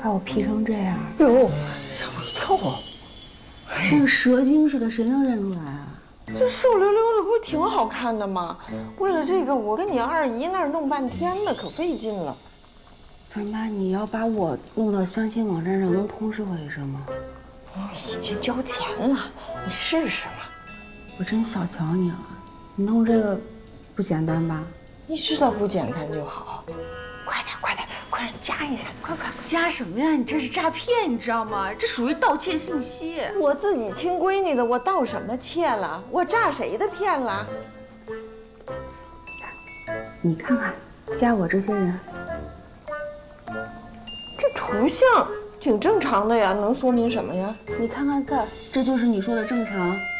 把我 P 成这样， 哟，吓我一跳啊！ 像蛇精似的，谁能认出来啊？ 这瘦溜溜的不是挺好看的吗？为了这个，我跟你二姨那儿弄半天呢，可费劲了。 不是妈，你要把我弄到相亲网站上，能通知我一声吗？ 已经交钱了，你试试嘛。 我真小瞧你了，你弄这个不简单吧？ 你知道不简单就好。快点，快点，快点加一下，快！ 加什么呀？你这是诈骗，你知道吗？这属于盗窃信息。 我自己亲闺女的，我盗什么窃了？我诈谁的骗了？ 你看看，加我这些人， 这图像挺正常的呀，能说明什么呀？ 你看看字儿，这就是你说的正常。